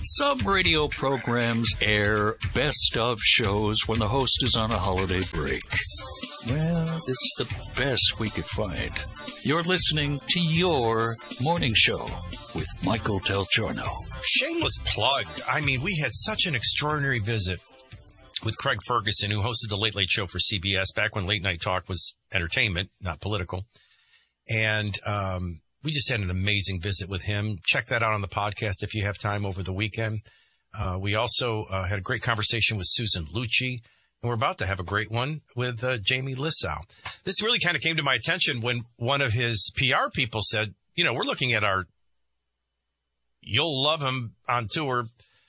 Some radio programs air best of shows when the host is on a holiday break. Well, this is the best we could find. You're listening to Your Morning Show with Michael Del Giorno. Shameless plug. I mean, we had such an extraordinary visit with Craig Ferguson, who hosted the Late Late Show for CBS back when late night talk was entertainment, not political. And we just had an amazing visit with him. Check that out on the podcast if you have time over the weekend. We also had a great conversation with Susan Lucci, and we're about to have a great one with Jamie Lissow. This really kind of came to my attention when one of his PR people said, you know, we're looking at our You'll Love Him on Tour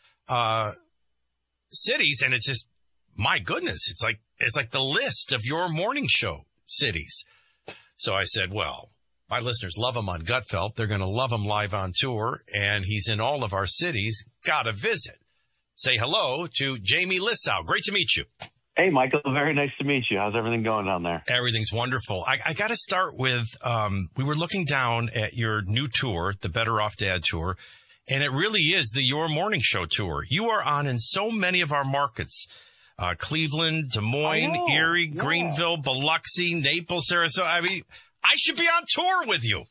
cities, and it's just, my goodness, it's like the list of Your Morning Show cities. So I said, well, my listeners love him on Gutfeld. They're going to love him live on tour, and he's in all of our cities. Got to visit. Say hello to Jamie Lissow. Great to meet you. Hey, Michael. Very nice to meet you. How's everything going down there? Everything's wonderful. I got to start with, we were looking down at your new tour, the Better Off Dad Tour, and it really is the Your Morning Show tour. You are on in so many of our markets. Cleveland, Des Moines, Erie, Greenville, Biloxi, Naples, Sarasota. I mean, I should be on tour with you.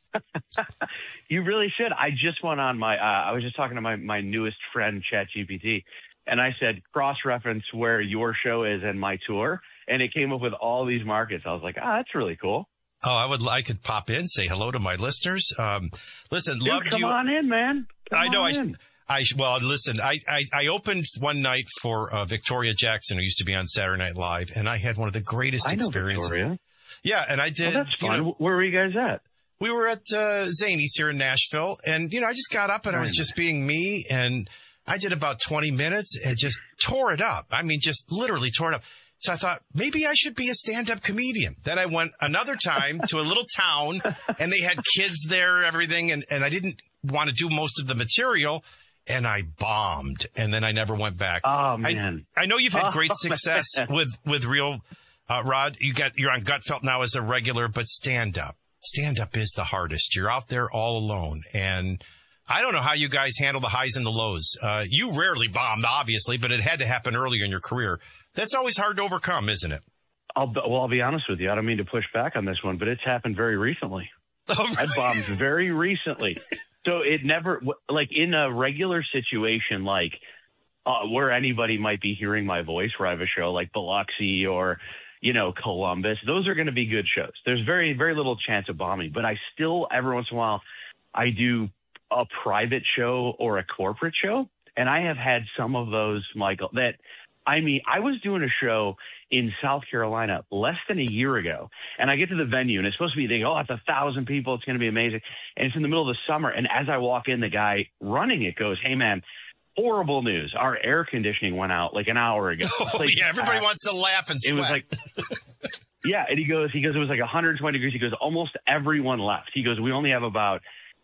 You really should. I just went on I was just talking to my newest friend, ChatGPT, and I said, cross-reference where your show is and my tour, and it came up with all these markets. I was like, that's really cool. Oh, I could pop in, say hello to my listeners. Listen, dude, loved come you. Come on in, man. I know. Well, listen, I opened one night for Victoria Jackson, who used to be on Saturday Night Live, and I had one of the greatest experiences. Victoria. Yeah, and I did. Oh, that's fun. Where were you guys at? We were at Zany's here in Nashville, and, I just got up and I was just being me, and I did about 20 minutes and just tore it up. I mean, just literally tore it up. So I thought, maybe I should be a stand-up comedian. Then I went another time to a little town, and they had kids there, everything, and I didn't want to do most of the material, and I bombed, and then I never went back. Oh, man. I know you've had great success with Real Rod. You're on Gutfeld now as a regular, but stand-up is the hardest. You're out there all alone, and I don't know how you guys handle the highs and the lows. You rarely bombed, obviously, but it had to happen earlier in your career. That's always hard to overcome, isn't it? I'll be honest with you. I don't mean to push back on this one, but it's happened very recently. Oh, really? I bombed very recently. So it never, like in a regular situation, like where anybody might be hearing my voice, where I have a show like Biloxi or, Columbus, those are going to be good shows. There's very, very little chance of bombing, but I still, every once in a while, I do a private show or a corporate show. And I have had some of those, Michael, I was doing a show in South Carolina less than a year ago, and I get to the venue, and it's supposed to be, it's 1,000 people. It's going to be amazing. And it's in the middle of the summer, and as I walk in, the guy running it goes, "Hey, man, horrible news. Our air conditioning went out like an hour ago." Oh, like, yeah, everybody wants to laugh and sweat. It was like, yeah, and he goes, it was like 120 degrees. He goes, almost everyone left. He goes, we only have about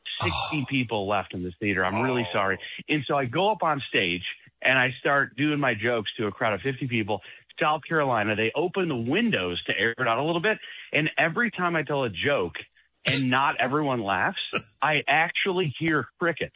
60 people left in this theater. I'm really sorry. And so I go up on stage, and I start doing my jokes to a crowd of 50 people. South Carolina, they open the windows to air it out a little bit. And every time I tell a joke and not everyone laughs, I actually hear crickets.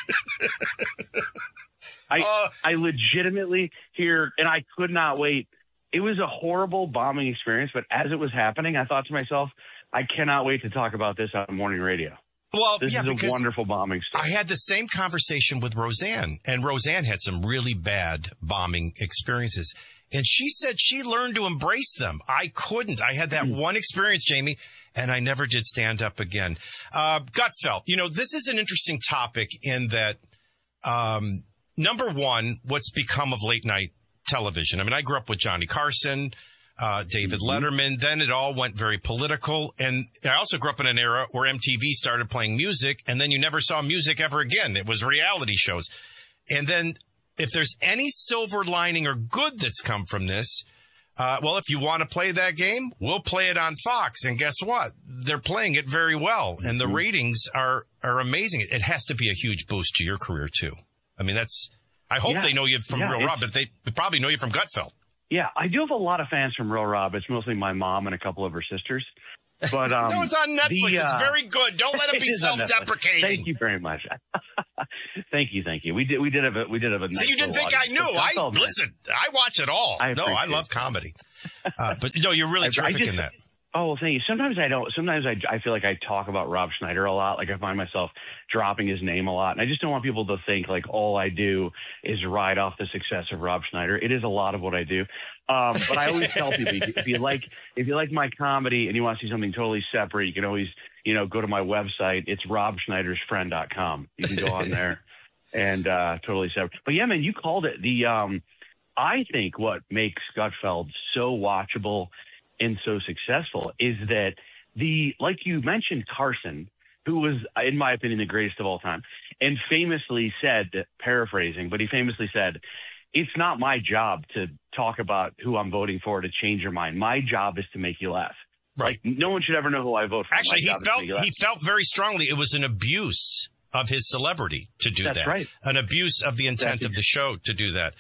I legitimately hear, and I could not wait. It was a horrible bombing experience, but as it was happening, I thought to myself, I cannot wait to talk about this on morning radio. Well, this is a wonderful bombing story. I had the same conversation with Roseanne, and Roseanne had some really bad bombing experiences. And she said she learned to embrace them. I couldn't. I had that one experience, Jamie, and I never did stand up again. Gutfeld, this is an interesting topic in that, number one, what's become of late night television. I mean, I grew up with Johnny Carson, David Letterman. Then it all went very political. And I also grew up in an era where MTV started playing music, and then you never saw music ever again. It was reality shows. And then if there's any silver lining or good that's come from this, if you want to play that game, we'll play it on Fox. And guess what? They're playing it very well. And the ratings are amazing. It has to be a huge boost to your career, too. I mean, I hope they know you from Real Rob, but they probably know you from Gutfeld. Yeah, I do have a lot of fans from Real Rob. It's mostly my mom and a couple of her sisters. But no, it's on Netflix. It's very good. Don't let it be self-deprecating. Thank you very much. Thank you. We did have a nice. So you didn't think I knew? Listen, I watch it all. I love comedy. But no, you're really terrific in that. Oh, well, thank you. Sometimes I don't. Sometimes I feel like I talk about Rob Schneider a lot. Like I find myself dropping his name a lot. And I just don't want people to think like all I do is ride off the success of Rob Schneider. It is a lot of what I do. But I always tell people, if you like my comedy and you want to see something totally separate, you can always, go to my website. It's robschneidersfriend.com. You can go on there and totally separate. But yeah, man, you called it. I think what makes Gutfeld so watchable and so successful is that like you mentioned, Carson, who was, in my opinion, the greatest of all time, and famously said, paraphrasing, but he famously said, it's not my job to talk about who I'm voting for to change your mind. My job is to make you laugh. Right. Like, no one should ever know who I vote for. Actually, he felt very strongly it was an abuse of his celebrity to do that. That's right. An abuse of the intent of the show to do that.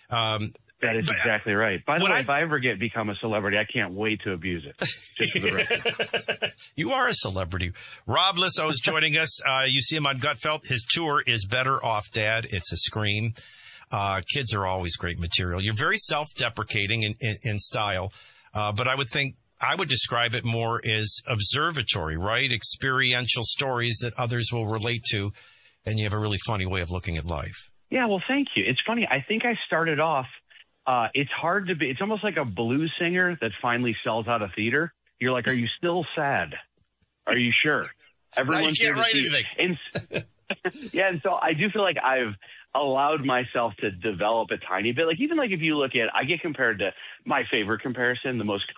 That is exactly right. By the way, if I ever become a celebrity, I can't wait to abuse it. Just for the record. You are a celebrity. Rob Lissow is joining us. You see him on Gutfeld. His tour is Better Off Dad. It's a scream. Kids are always great material. You're very self-deprecating in style, but I would describe it more as observatory, right? Experiential stories that others will relate to, and you have a really funny way of looking at life. Yeah, well, thank you. It's funny. I think I started off. It's hard to be. It's almost like a blues singer that finally sells out a theater. You're like, are you still sad? Are you sure? Everyone's you can't write anything. And so I do feel like I've allowed myself to develop a tiny bit. Like even like if you look at, I get compared to my favorite comparison, the most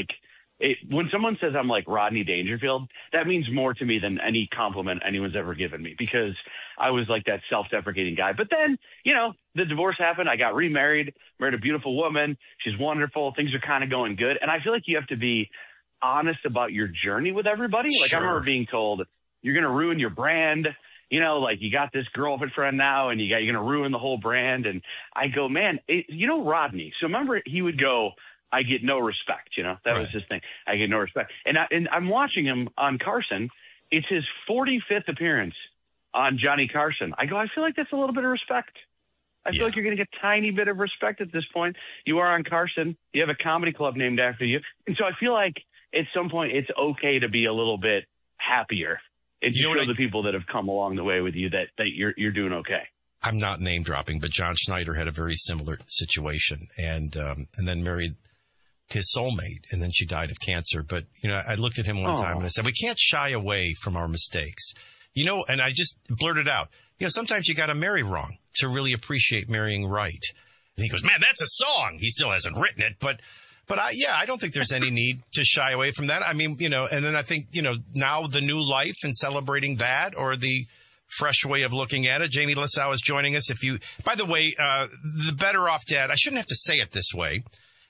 when someone says I'm like Rodney Dangerfield, that means more to me than any compliment anyone's ever given me because I was like that self-deprecating guy. But then, the divorce happened. I got remarried, married a beautiful woman. She's wonderful. Things are kind of going good. And I feel like you have to be honest about your journey with everybody. Like I remember being told, you're going to ruin your brand. Like you got this girlfriend now and you're going to ruin the whole brand. And I go, man, Rodney. So remember he would go, I get no respect, that was his thing. I get no respect. And I'm watching him on Carson. It's his 45th appearance on Johnny Carson. I go, I feel like that's a little bit of respect. I feel like you're going to get a tiny bit of respect at this point. You are on Carson. You have a comedy club named after you. And so I feel like at some point it's okay to be a little bit happier and to show the people that have come along the way with you that you're doing okay. I'm not name dropping, but John Schneider had a very similar situation and then married his soulmate, and then she died of cancer. But, I looked at him one time and I said, we can't shy away from our mistakes, and I just blurted out, sometimes you got to marry wrong to really appreciate marrying right. And he goes, man, that's a song. He still hasn't written it, but I don't think there's any need to shy away from that. I mean, and then I think, now the new life and celebrating that or the fresh way of looking at it. Jamie Lissow is joining us. By the way, the Better Off Dad, I shouldn't have to say it this way.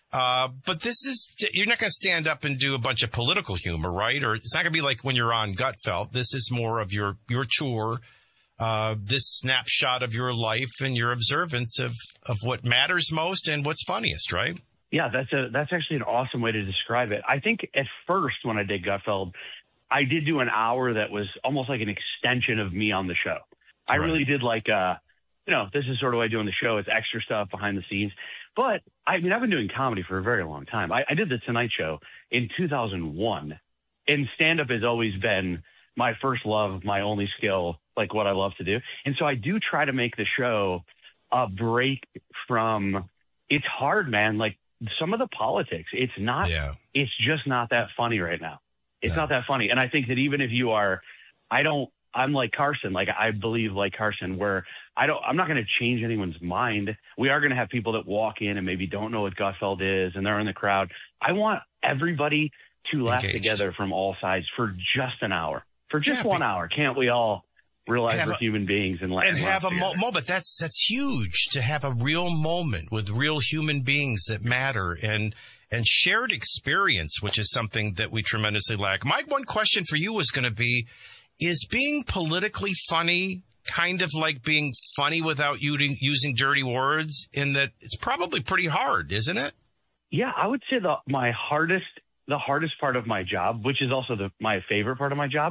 But you're not going to stand up and do a bunch of political humor, right? Or it's not going to be like when you're on Gutfeld. This is more of your tour, this snapshot of your life and your observance of what matters most and what's funniest, right? Yeah, that's actually an awesome way to describe it. I think at first when I did Gutfeld, I did do an hour that was almost like an extension of me on the show. I really did like, this is sort of what I do on the show. It's extra stuff behind the scenes. But, I've been doing comedy for a very long time. I did The Tonight Show in 2001, and stand-up has always been my first love, my only skill, like what I love to do. And so I do try to make the show a break from – it's hard, man. Like, some of the politics, it's just not that funny right now. It's not that funny. And I think that even if you are – I'm like Carson. Like I believe like Carson where I'm not going to change anyone's mind. We are going to have people that walk in and maybe don't know what Gutfeld is and they're in the crowd. I want everybody to laugh together from all sides for just an hour, for just 1 hour. Can't we all realize we're human beings and laugh? And have a moment. That's huge to have a real moment with real human beings that matter and shared experience, which is something that we tremendously lack. My one question for you was going to be, is being politically funny kind of like being funny without using dirty words in that it's probably pretty hard, isn't it? Yeah, I would say the hardest part of my job, which is also my favorite part of my job,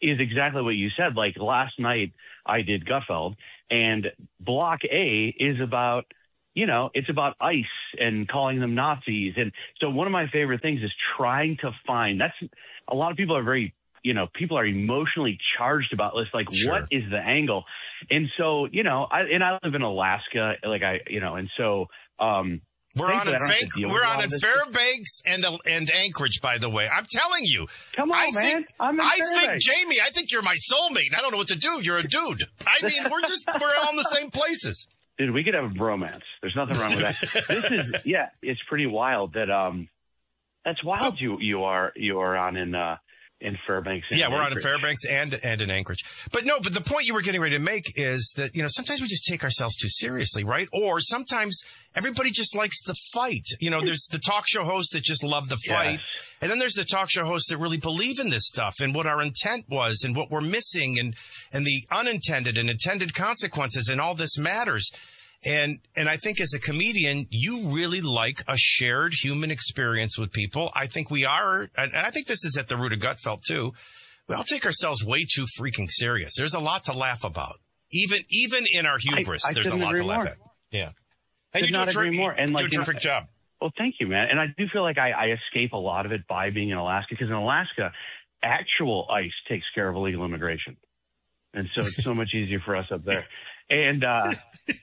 is exactly what you said. Like last night I did Gutfeld, and Block A is about, it's about ICE and calling them Nazis. And so one of my favorite things is trying to find, a lot of people are very, people are emotionally charged about this, like, Sure. What is the angle? And so, I live in Alaska, and so, We're on thankfully, I don't have to deal with a lot in of this. Fairbanks and Anchorage, by the way. I'm telling you. Come on, man. I'm in Fairbanks. Jamie, I think you're my soulmate. I don't know what to do. You're a dude. I mean, we're all in the same places. Dude, we could have a bromance. There's nothing wrong with that. It's pretty wild that, that's wild. You are on in Fairbanks. Yeah, we're on in Anchorage. Fairbanks and in Anchorage. But the point you were getting ready to make is that, sometimes we just take ourselves too seriously, right? Or sometimes everybody just likes the fight. There's the talk show hosts that just love the fight. Yes. And then there's the talk show hosts that really believe in this stuff and what our intent was and what we're missing and the unintended and intended consequences, and all this matters. And I think as a comedian, you really like a shared human experience with people. I think we are, and I think this is at the root of Gutfeld too. We all take ourselves way too freaking serious. There's a lot to laugh about. Even in our hubris, I there's a lot to laugh at. Yeah. Hey, you do a terrific job. Well, thank you, man. And I do feel like I escape a lot of it by being in Alaska, because in Alaska, actual ICE takes care of illegal immigration. And so it's so much easier for us up there. And, and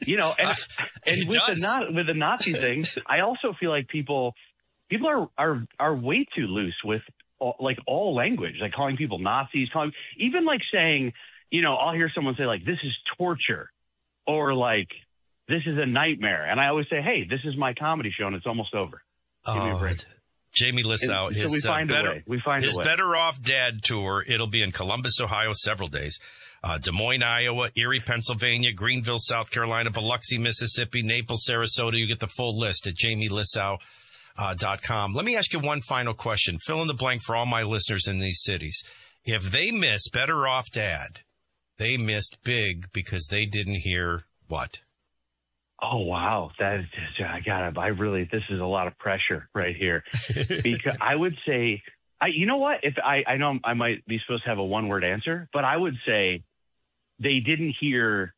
with the Nazi thing, I also feel like people are way too loose with all language, like calling people Nazis, even like saying, I'll hear someone say like, this is torture, or like, this is a nightmare. And I always say, hey, this is my comedy show and it's almost over. Give me a break. Jamie Lissow, so we find a way. We find his a way. Better Off Dad tour. It'll be in Columbus, Ohio, several days. Des Moines, Iowa, Erie, Pennsylvania, Greenville, South Carolina, Biloxi, Mississippi, Naples, Sarasota. You get the full list at jamielissow.com. Let me ask you one final question. Fill in the blank for all my listeners in these cities. If they miss Better Off Dad, they missed big because they didn't hear what? Oh, wow. This is a lot of pressure right here, because I would say, you know what? If I know I might be supposed to have a one-word answer, but I would say they didn't hear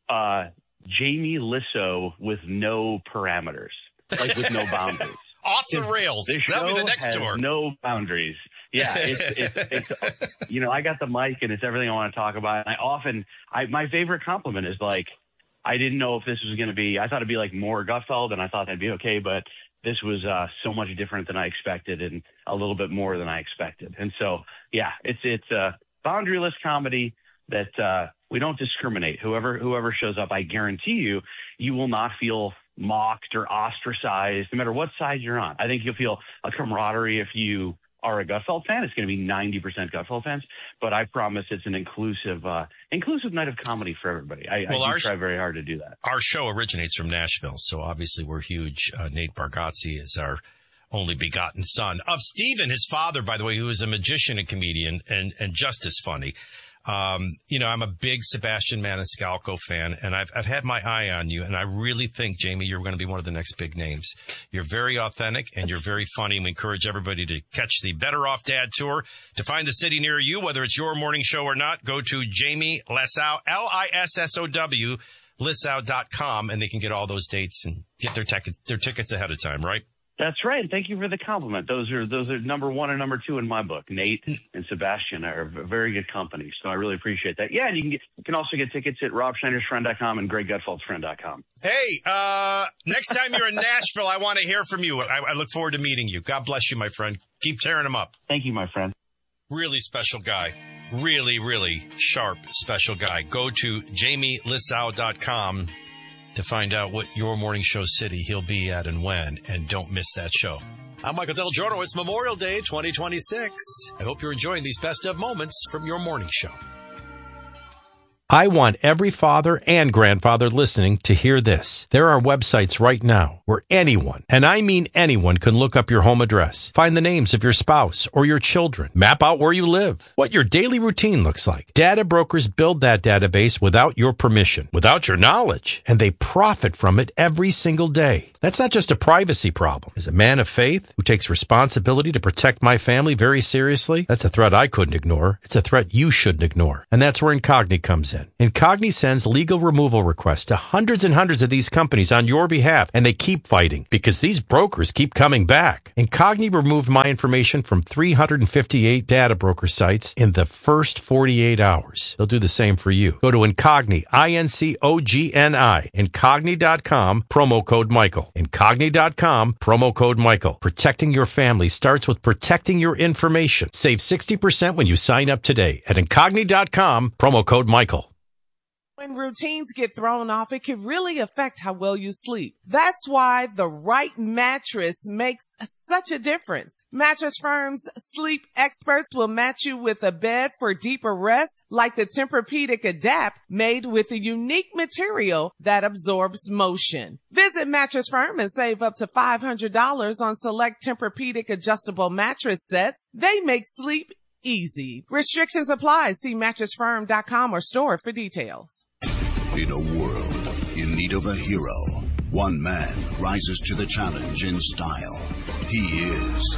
Jamie Lissow with no parameters, like with no boundaries. Off the rails. That'll be the next tour. No boundaries. Yeah, it's I got the mic and it's everything I want to talk about. And my favorite compliment is like, I didn't know if this was going to be, I thought it'd be like more Gutfeld, and I thought that'd be okay, but this was so much different than I expected, and a little bit more than I expected. And so, yeah, it's a boundaryless comedy that we don't discriminate. Whoever shows up, I guarantee you will not feel mocked or ostracized, no matter what side you're on. I think you'll feel a camaraderie if you are a Gutfeld fan. It's going to be 90% Gutfeld fans, but I promise it's an inclusive night of comedy for everybody. I try very hard to do that. Our show originates from Nashville, so obviously we're huge. Nate Bargatze is our only begotten son of Steven, his father, by the way, who is a magician and comedian and just as funny. I'm a big Sebastian Maniscalco fan, and I've had my eye on you, and I really think, Jamie, you're going to be one of the next big names. You're very authentic and you're very funny. We encourage everybody to catch the Better Off Dad tour. To find the city near you, whether it's your morning show or not, go to Jamie Lissow, Lissow, Lissow.com, and they can get all those dates and get their tickets ahead of time, right? That's right. Thank you for the compliment. Those are number one and number two in my book. Nate and Sebastian are a very good company, so I really appreciate that. Yeah, and you can also get tickets at robschneidersfriend.com and GregGutfeld'sFriend.com. Hey, next time you're in Nashville, I want to hear from you. I look forward to meeting you. God bless you, my friend. Keep tearing them up. Thank you, my friend. Really special guy. Really, really sharp, special guy. Go to jamielissow.com to find out what your morning show city he'll be at and when, and don't miss that show. I'm Michael Del Giorno. It's Memorial Day 2026. I hope you're enjoying these best of moments from your morning show. I want every father and grandfather listening to hear this. There are websites right now where anyone, and I mean anyone, can look up your home address, find the names of your spouse or your children, map out where you live, what your daily routine looks like. Data brokers build that database without your permission, without your knowledge, and they profit from it every single day. That's not just a privacy problem. As a man of faith who takes responsibility to protect my family very seriously, that's a threat I couldn't ignore. It's a threat you shouldn't ignore. And that's where Incogni comes in. Incogni sends legal removal requests to hundreds and hundreds of these companies on your behalf, and they keep fighting because these brokers keep coming back. Incogni removed my information from 358 data broker sites in the first 48 hours. They'll do the same for you. Go to Incogni, INCOGNI, Incogni.com, promo code Michael. Incogni.com, promo code Michael. Protecting your family starts with protecting your information. Save 60% when you sign up today at Incogni.com, promo code Michael. When routines get thrown off, it can really affect how well you sleep. That's why the right mattress makes such a difference. Mattress Firm's sleep experts will match you with a bed for deeper rest, like the Tempur-Pedic Adapt, made with a unique material that absorbs motion. Visit Mattress Firm and save up to $500 on select Tempur-Pedic adjustable mattress sets. They make sleep easy. Restrictions apply. See mattressfirm.com or store for details. In a world in need of a hero, one man rises to the challenge in style. He is...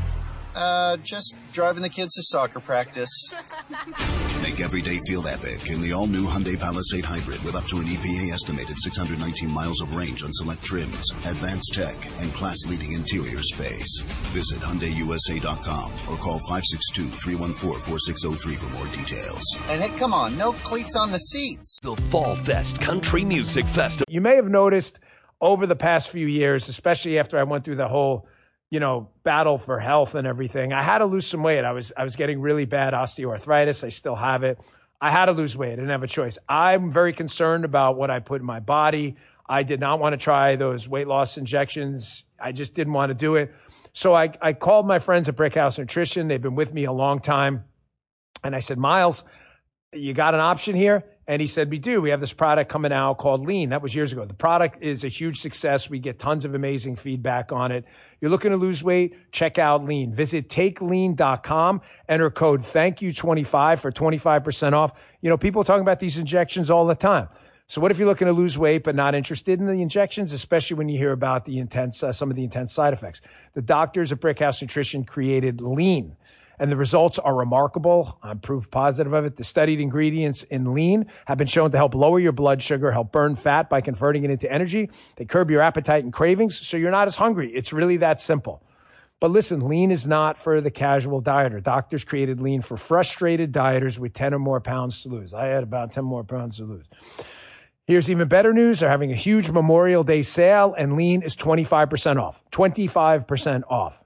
just driving the kids to soccer practice. Make every day feel epic in the all-new Hyundai Palisade Hybrid with up to an EPA-estimated 619 miles of range on select trims, advanced tech, and class-leading interior space. Visit HyundaiUSA.com or call 562-314-4603 for more details. And hey, come on, no cleats on the seats. The Fall Fest Country Music Festival. You may have noticed over the past few years, especially after I went through the whole battle for health and everything, I had to lose some weight. I was getting really bad osteoarthritis. I still have it. I had to lose weight. I didn't have a choice. I'm very concerned about what I put in my body. I did not want to try those weight loss injections. I just didn't want to do it. So I called my friends at Brickhouse Nutrition. They've been with me a long time. And I said, Miles, you got an option here? And he said, we do. We have this product coming out called Lean. That was years ago. The product is a huge success. We get tons of amazing feedback on it. You're looking to lose weight? Check out Lean. Visit takelean.com. Enter code THANKYOU25 for 25% off. People are talking about these injections all the time. So what if you're looking to lose weight but not interested in the injections, especially when you hear about the intense, some of the intense side effects? The doctors at Brickhouse Nutrition created Lean. And the results are remarkable. I'm proof positive of it. The studied ingredients in Lean have been shown to help lower your blood sugar, help burn fat by converting it into energy. They curb your appetite and cravings, so you're not as hungry. It's really that simple. But listen, Lean is not for the casual dieter. Doctors created Lean for frustrated dieters with 10 or more pounds to lose. I had about 10 more pounds to lose. Here's even better news. They're having a huge Memorial Day sale, and Lean is 25% off. 25% off.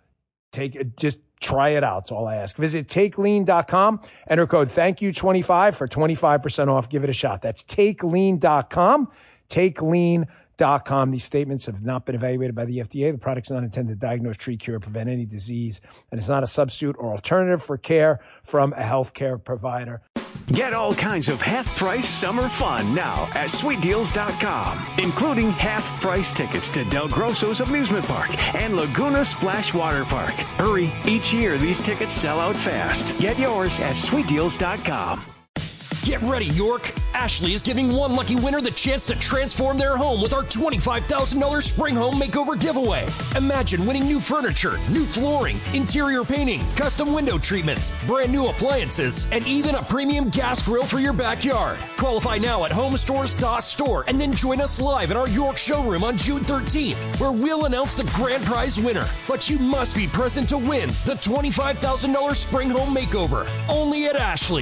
Try it out. That's all I ask. Visit takelean.com. Enter code THANKYOU25 for 25% off. Give it a shot. That's takelean.com. Takelean.com. These statements have not been evaluated by the FDA. The product's not intended to diagnose, treat, cure, or prevent any disease. And it's not a substitute or alternative for care from a healthcare provider. Get all kinds of half-price summer fun now at SweetDeals.com, including half-price tickets to Del Grosso's Amusement Park and Laguna Splash Water Park. Hurry, each year these tickets sell out fast. Get yours at SweetDeals.com. Get ready, York. Ashley is giving one lucky winner the chance to transform their home with our $25,000 Spring Home Makeover giveaway. Imagine winning new furniture, new flooring, interior painting, custom window treatments, brand new appliances, and even a premium gas grill for your backyard. Qualify now at homestores.store and then join us live in our York showroom on June 13th, where we'll announce the grand prize winner. But you must be present to win the $25,000 Spring Home Makeover, only at Ashley.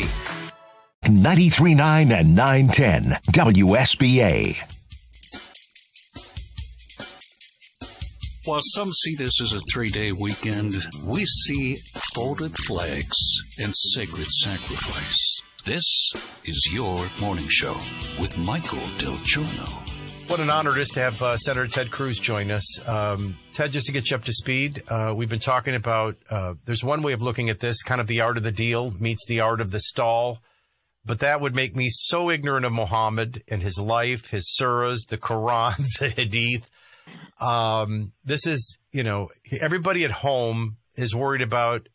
93.9 and 910 WSBA. While some see this as a 3-day weekend, we see folded flags and sacred sacrifice. This is your morning show with Michael Del Giorno. What an honor it is to have Senator Ted Cruz join us. Ted, just to get you up to speed, we've been talking about, there's one way of looking at this, kind of the art of the deal meets the art of the stall. but that would make me so ignorant of Muhammad and his life, his surahs, the Quran, the Hadith. This is, everybody at home is worried about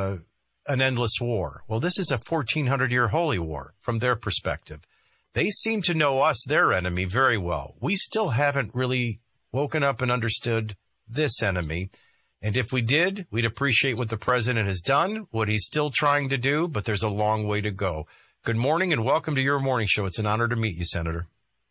an endless war. Well, this is a 1400-year holy war from their perspective. They seem to know us, their enemy, very well. We still haven't really woken up and understood this enemy. And if we did, we'd appreciate what the president has done, what he's still trying to do, but there's a long way to go. Good morning and welcome to your morning show. It's an honor to meet you, Senator.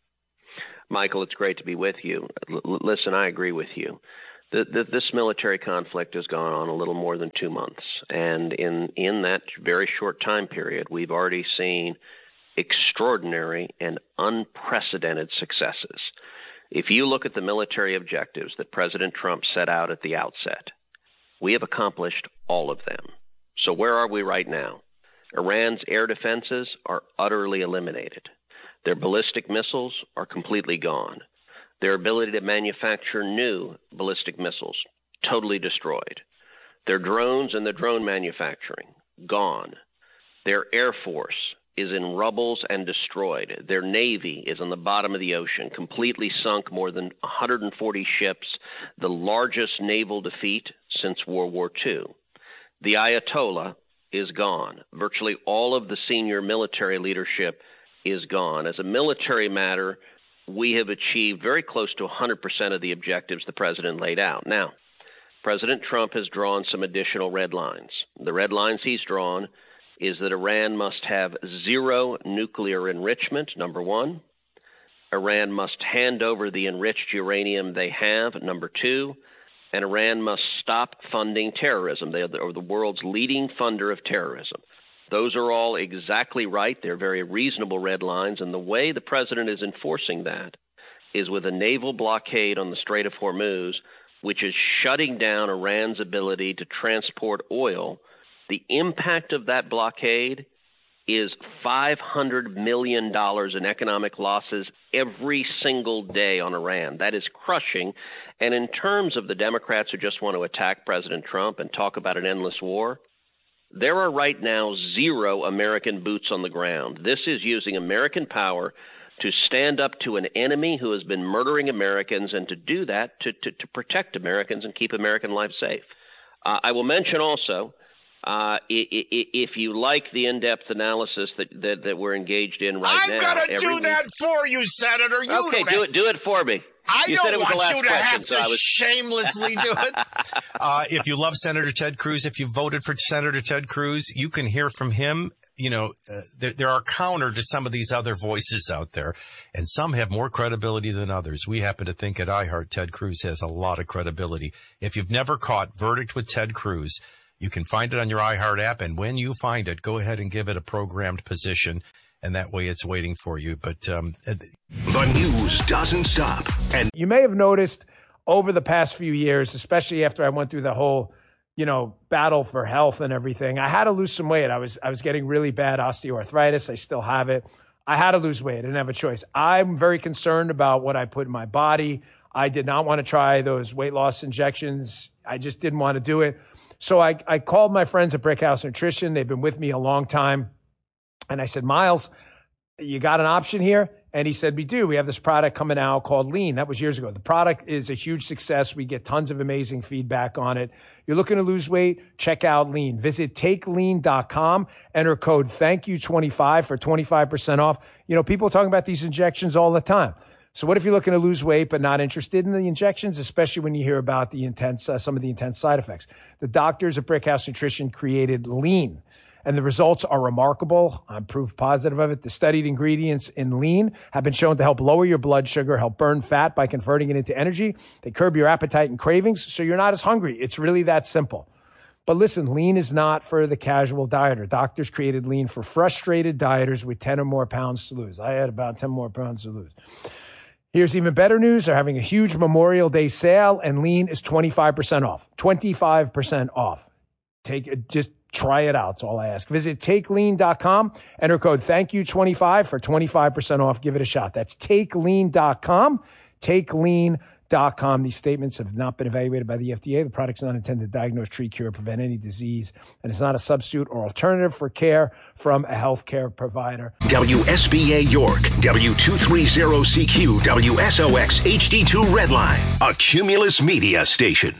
Michael, it's great to be with you. Listen, I agree with you. This military conflict has gone on a little more than 2 months. And in that very short time period, we've already seen extraordinary and unprecedented successes. If you look at the military objectives that President Trump set out at the outset, we have accomplished all of them. So where are we right now? Iran's air defenses are utterly eliminated. Their ballistic missiles are completely gone. Their ability to manufacture new ballistic missiles, totally destroyed. Their drones and the drone manufacturing, gone. Their air force is in rubbles and destroyed. Their navy is on the bottom of the ocean, completely sunk, more than 140 ships, the largest naval defeat since World War II. The Ayatollah is gone. Virtually all of the senior military leadership is gone. As a military matter, we have achieved very close to 100% of the objectives the president laid out. Now, President Trump has drawn some additional red lines. The red lines he's drawn is that Iran must have zero nuclear enrichment, number one. Iran must hand over the enriched uranium they have, number two. And Iran must stop funding terrorism. They are the world's leading funder of terrorism. Those are all exactly right. They're very reasonable red lines. And the way the president is enforcing that is with a naval blockade on the Strait of Hormuz, which is shutting down Iran's ability to transport oil. The impact of that blockade is $500 million in economic losses every single day on Iran. That is crushing. And in terms of the Democrats who just want to attack President Trump and talk about an endless war, there are right now zero American boots on the ground. This is using American power to stand up to an enemy who has been murdering Americans, and to do that to protect Americans and keep American life safe. I will mention also, if you like the in-depth analysis that we're engaged in right now. I'm going to do that for you, Senator. Okay, do it for me. I you don't said it was want the last you to question, have to so shamelessly do it. If you love Senator Ted Cruz, if you voted for Senator Ted Cruz, you can hear from him. There are counter to some of these other voices out there, and some have more credibility than others. We happen to think at iHeart Ted Cruz has a lot of credibility. If you've never caught Verdict with Ted Cruz, you can find it on your iHeart app, and when you find it, go ahead and give it a programmed position, and that way it's waiting for you. But the news doesn't stop. And you may have noticed over the past few years, especially after I went through the whole, battle for health and everything, I had to lose some weight. I was getting really bad osteoarthritis. I still have it. I had to lose weight. I didn't have a choice. I'm very concerned about what I put in my body. I did not want to try those weight loss injections. I just didn't want to do it. So I called my friends at Brickhouse Nutrition. They've been with me a long time. And I said, Miles, you got an option here? And he said, we do. We have this product coming out called Lean. That was years ago. The product is a huge success. We get tons of amazing feedback on it. You're looking to lose weight? Check out Lean. Visit takelean.com. Enter code THANKYOU25 for 25% off. People are talking about these injections all the time. So what if you're looking to lose weight but not interested in the injections, especially when you hear about the some of the intense side effects? The doctors at Brickhouse Nutrition created Lean, and the results are remarkable. I'm proof positive of it. The studied ingredients in Lean have been shown to help lower your blood sugar, help burn fat by converting it into energy. They curb your appetite and cravings, so you're not as hungry. It's really that simple. But listen, Lean is not for the casual dieter. Doctors created Lean for frustrated dieters with 10 or more pounds to lose. I had about 10 more pounds to lose. Here's even better news. They're having a huge Memorial Day sale, and Lean is 25% off. 25% off. Just try it out. That's all I ask. Visit takelean.com. Enter code THANKYOU25 for 25% off. Give it a shot. That's takelean.com. Takelean.com. These statements have not been evaluated by the FDA. The product is not intended to diagnose, treat, cure, or prevent any disease, and it's not a substitute or alternative for care from a healthcare provider. WSBA York, W230CQ, WSOX HD2 Redline, a Cumulus Media station.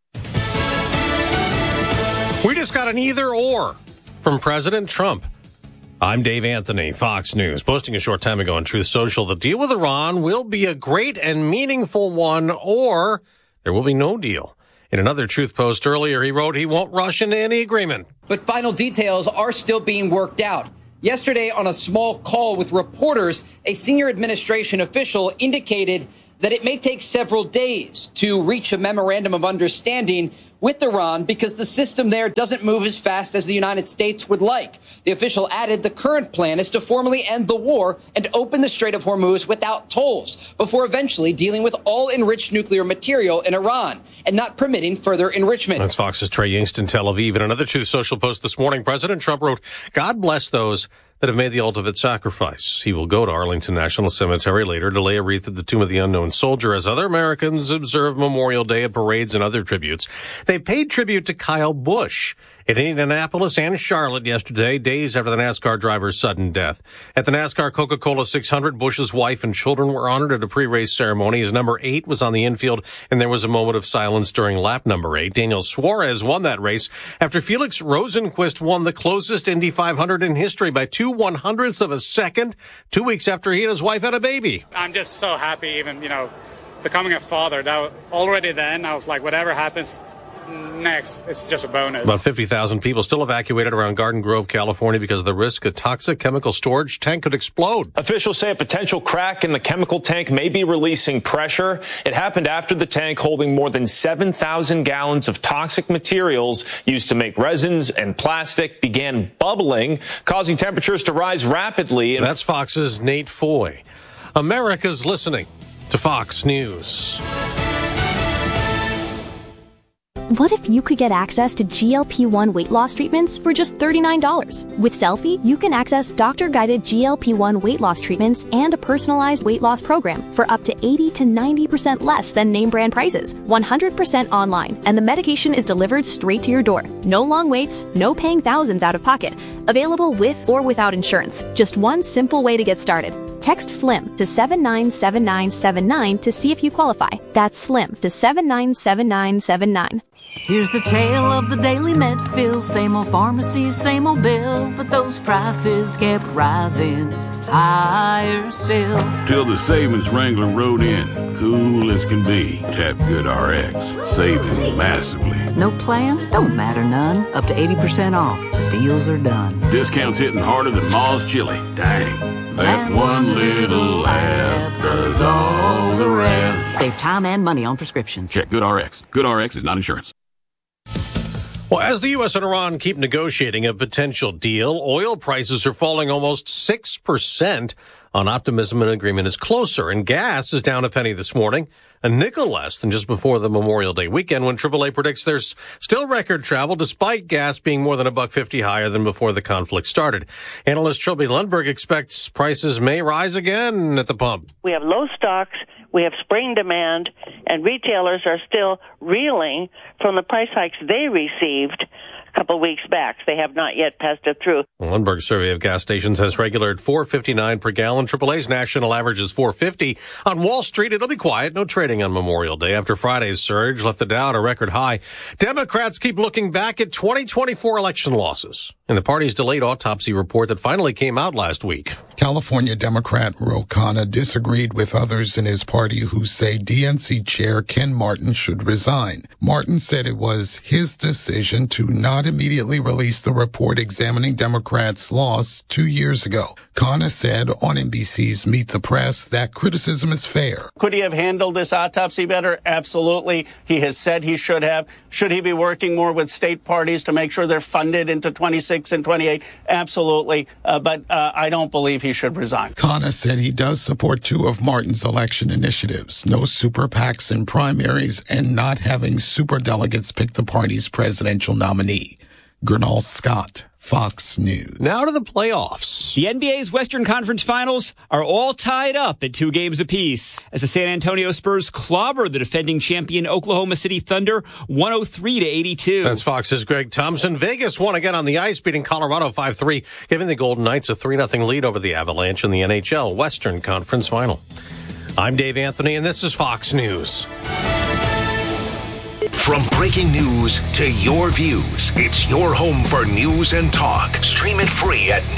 We just got an either or from President Trump. I'm Dave Anthony, Fox News, posting a short time ago on Truth Social. The deal with Iran will be a great and meaningful one, or there will be no deal. In another Truth post earlier, he wrote he won't rush into any agreement. But final details are still being worked out. Yesterday, on a small call with reporters, a senior administration official indicated that it may take several days to reach a memorandum of understanding with Iran because the system there doesn't move as fast as the United States would like. The official added the current plan is to formally end the war and open the Strait of Hormuz without tolls before eventually dealing with all enriched nuclear material in Iran and not permitting further enrichment. That's Fox's Trey Yingst in Tel Aviv. In another Truth Social post this morning, President Trump wrote, God bless those that have made the ultimate sacrifice. He will go to Arlington National Cemetery later to lay a wreath at the tomb of the unknown soldier as other Americans observe Memorial Day at parades and other tributes. They paid tribute to Kyle Busch in Indianapolis and Charlotte yesterday, days after the NASCAR driver's sudden death. At the NASCAR Coca-Cola 600, Busch's wife and children were honored at a pre-race ceremony. His number 8 was on the infield, and there was a moment of silence during lap number 8. Daniel Suarez won that race after Felix Rosenqvist won the closest Indy 500 in history by 2/100ths of a second, 2 weeks after he and his wife had a baby. I'm just so happy, even, becoming a father. That already then, I was like, whatever happens next, it's just a bonus. About 50,000 people still evacuated around Garden Grove, California, because of the risk a toxic chemical storage tank could explode. Officials say a potential crack in the chemical tank may be releasing pressure. It happened after the tank holding more than 7,000 gallons of toxic materials used to make resins and plastic began bubbling, causing temperatures to rise rapidly. That's Fox's Nate Foy. America's listening to Fox News. What if you could get access to GLP-1 weight loss treatments for just $39? With Selfie, you can access doctor-guided GLP-1 weight loss treatments and a personalized weight loss program for up to 80 to 90% less than name brand prices, 100% online, and the medication is delivered straight to your door. No long waits, no paying thousands out of pocket. Available with or without insurance. Just one simple way to get started. Text SLIM to 797979 to see if you qualify. That's SLIM to 797979. Here's the tale of the daily Medfill. Same old pharmacy, same old bill, but those prices kept rising higher still. Till the savings Wrangler rode in, cool as can be. Tap GoodRx, saving massively. No plan? Don't matter none. Up to 80% off. The deals are done. Discounts hitting harder than Ma's chili. Dang. That one little app does all the rest. Save time and money on prescriptions. Check GoodRx. GoodRx is not insurance. Well, as the U.S. and Iran keep negotiating a potential deal, oil prices are falling almost 6% on optimism an agreement is closer. And gas is down a penny this morning, a nickel less than just before the Memorial Day weekend when AAA predicts there's still record travel despite gas being more than $1.50 higher than before the conflict started. Analyst Trilby Lundberg expects prices may rise again at the pump. We have low stocks. We have spring demand, and retailers are still reeling from the price hikes they received a couple of weeks back. They have not yet passed it through. Lundberg's survey of gas stations has regular at $4.59 per gallon. AAA's national average is $4.50. On Wall Street, it'll be quiet. No trading on Memorial Day after Friday's surge left the Dow at a record high. Democrats keep looking back at 2024 election losses and the party's delayed autopsy report that finally came out last week. California Democrat Ro Khanna disagreed with others in his party who say DNC Chair Ken Martin should resign. Martin said it was his decision to not immediately release the report examining Democrats' loss 2 years ago. Khanna said on NBC's Meet the Press that criticism is fair. Could he have handled this autopsy better? Absolutely. He has said he should have. Should he be working more with state parties to make sure they're funded into 26 and 28? Absolutely. But I don't believe he should resign. Khanna said he does support 2 of Martin's election initiatives, no super PACs in primaries and not having super delegates pick the party's presidential nominee. Gernal Scott, Fox News. Now to the playoffs. The NBA's Western Conference Finals are all tied up at 2 games apiece as the San Antonio Spurs clobber the defending champion Oklahoma City Thunder 103-82. That's Fox's Greg Thompson. Vegas won again on the ice, beating Colorado 5-3, giving the Golden Knights a 3-0 lead over the Avalanche in the NHL Western Conference Final. I'm Dave Anthony, and this is Fox News. From breaking news to your views, it's your home for news and talk. Stream it free at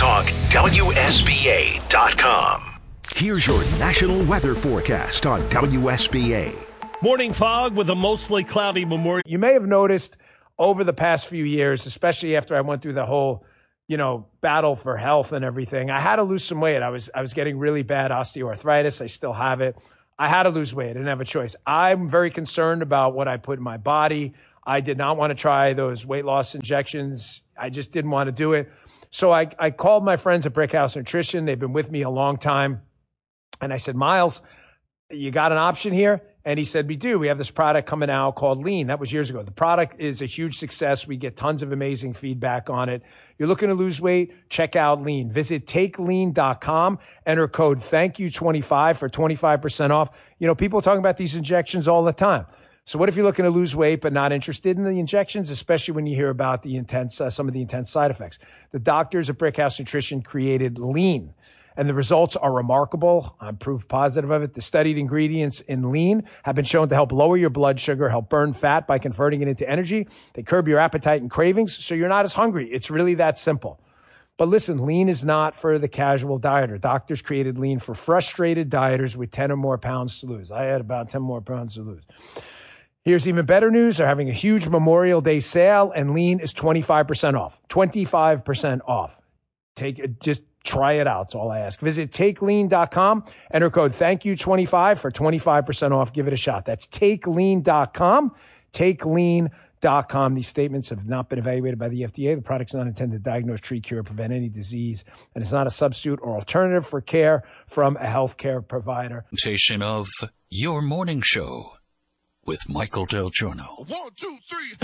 newstalkwsba.com. Here's your national weather forecast on WSBA. Morning fog with a mostly cloudy Memorial. You may have noticed over the past few years, especially after I went through the whole, battle for health and everything, I had to lose some weight. I was getting really bad osteoarthritis. I still have it. I had to lose weight. I didn't have a choice. I'm very concerned about what I put in my body. I did not want to try those weight loss injections. I just didn't want to do it. So I called my friends at Brickhouse Nutrition. They've been with me a long time. And I said, Miles, you got an option here? And he said, we do. We have this product coming out called Lean. That was years ago. The product is a huge success. We get tons of amazing feedback on it. You're looking to lose weight? Check out Lean. Visit takelean.com. Enter code THANKYOU25 for 25% off. People are talking about these injections all the time. So what if you're looking to lose weight but not interested in the injections, especially when you hear about the some of the intense side effects? The doctors at Brickhouse Nutrition created Lean. And the results are remarkable. I'm proof positive of it. The studied ingredients in Lean have been shown to help lower your blood sugar, help burn fat by converting it into energy. They curb your appetite and cravings, so you're not as hungry. It's really that simple. But listen, Lean is not for the casual dieter. Doctors created Lean for frustrated dieters with 10 or more pounds to lose. I had about 10 more pounds to lose. Here's even better news. They're having a huge Memorial Day sale, and Lean is 25% off. 25% off. Just try it out. That's all I ask. Visit takelean.com. Enter code THANKYOU25 for 25% off. Give it a shot. That's takelean.com. Takelean.com. These statements have not been evaluated by the FDA. The product's not intended to diagnose, treat, cure, or prevent any disease, and it's not a substitute or alternative for care from a healthcare provider. Of Your Morning Show with Michael Del Giorno. 1, 2, 3.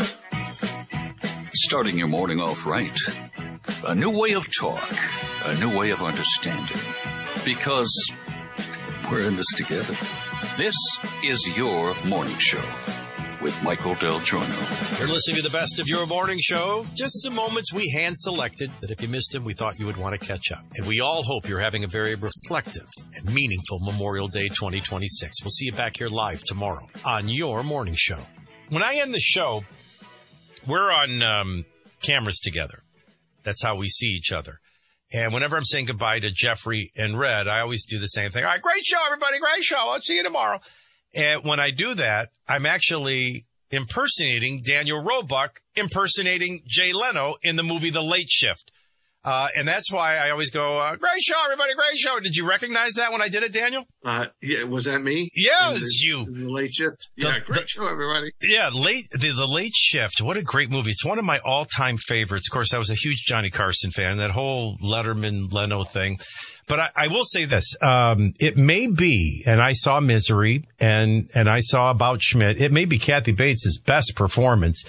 Starting your morning off right. A new way of talk. A new way of understanding. Because we're in this together. This is Your Morning Show with Michael Del Giorno. You're listening to the best of Your Morning Show. Just some moments we hand-selected that if you missed them, we thought you would want to catch up. And we all hope you're having a very reflective and meaningful Memorial Day 2026. We'll see you back here live tomorrow on Your Morning Show. When I end the show, we're on cameras together. That's how we see each other. And whenever I'm saying goodbye to Jeffrey and Red, I always do the same thing. All right, great show, everybody. Great show. I'll see you tomorrow. And when I do that, I'm actually impersonating Daniel Roebuck, impersonating Jay Leno in the movie The Late Shift. And that's why I always go, great show, everybody, great show. Did you recognize that when I did it, Daniel? Yeah, was that me? Yeah, it's you. The Late Shift. Yeah, great show, everybody. Yeah, The Late Shift. What a great movie. It's one of my all-time favorites. Of course, I was a huge Johnny Carson fan, that whole Letterman-Leno thing. But I will say this, it may be, and I saw Misery and I saw About Schmidt, it may be Kathy Bates' best performance.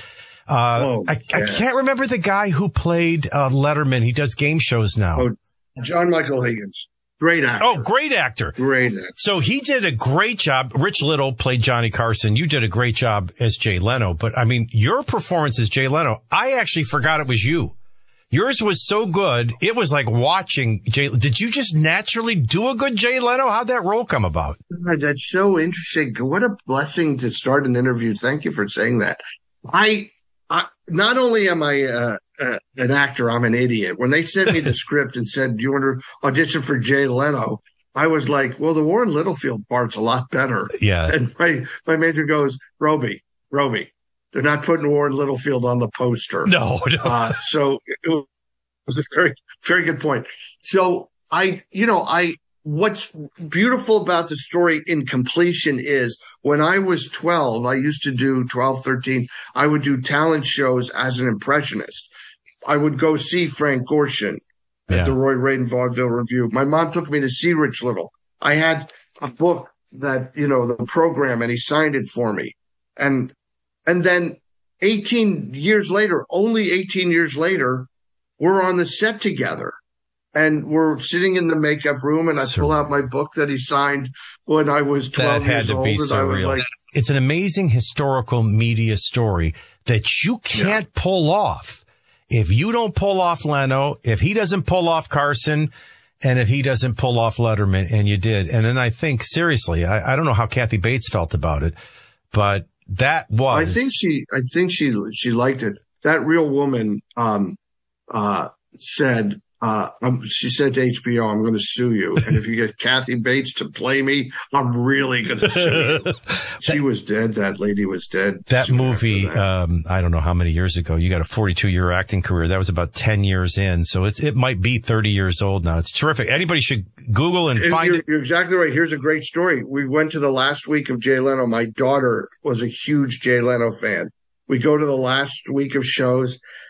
I can't remember the guy who played Letterman. He does game shows now. Oh, John Michael Higgins. Great actor. Oh, great actor. Great actor. So he did a great job. Rich Little played Johnny Carson. You did a great job as Jay Leno. But, I mean, your performance as Jay Leno, I actually forgot it was you. Yours was so good. It was like watching Jay. Did you just naturally do a good Jay Leno? How'd that role come about? That's so interesting. What a blessing to start an interview. Thank you for saying that. I not only am I an actor, I'm an idiot. When they sent me the script and said, do you want to audition for Jay Leno? I was like, well, the Warren Littlefield part's a lot better. Yeah. And my manager goes, Roby, they're not putting Warren Littlefield on the poster. No. So it was a very, very good point. So what's beautiful about the story in completion is when I was 12, I used to do 12, 13. I would do talent shows as an impressionist. I would go see Frank Gorshin at the Roy Raiden Vaudeville Review. My mom took me to see Rich Little. I had a book that, the program, and he signed it for me. And then only 18 years later, we're on the set together. And we're sitting in the makeup room, and I pull out my book that he signed when I was 12 years old. And I was like, it's an amazing historical media story that you can't pull off. If you don't pull off Leno, if he doesn't pull off Carson, and if he doesn't pull off Letterman, and you did. And then I think, seriously, I don't know how Kathy Bates felt about it, but that was. I think she liked it. That real woman, said, she said to HBO, I'm going to sue you. And if you get Kathy Bates to play me, I'm really going to sue you. She was dead. That lady was dead. That movie, I don't know how many years ago. You got a 42-year acting career. That was about 10 years in. So it might be 30 years old now. It's terrific. Anybody should Google and find it. You're exactly right. Here's a great story. We went to the last week of Jay Leno. My daughter was a huge Jay Leno fan. We go to the last week of shows,